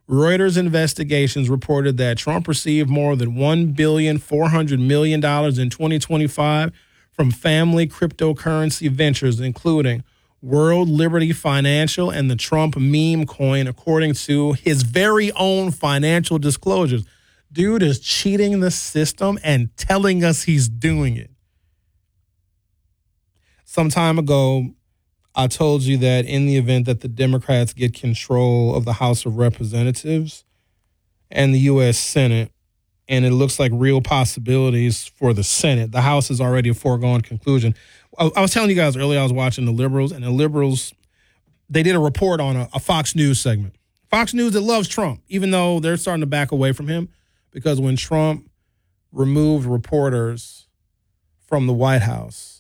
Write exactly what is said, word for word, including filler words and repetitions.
Reuters investigations reported that Trump received more than one billion four hundred million dollars in twenty twenty-five from family cryptocurrency ventures, including World Liberty Financial and the Trump meme coin, according to his very own financial disclosures. Dude is cheating the system and telling us he's doing it. Some time ago, I told you that in the event that the Democrats get control of the House of Representatives and the U S Senate, and it looks like real possibilities for the Senate, the House is already a foregone conclusion. I, I was telling you guys earlier, I was watching the Liberals, and the Liberals, they did a report on a, a Fox News segment. Fox News that loves Trump, even though they're starting to back away from him, because when Trump removed reporters from the White House,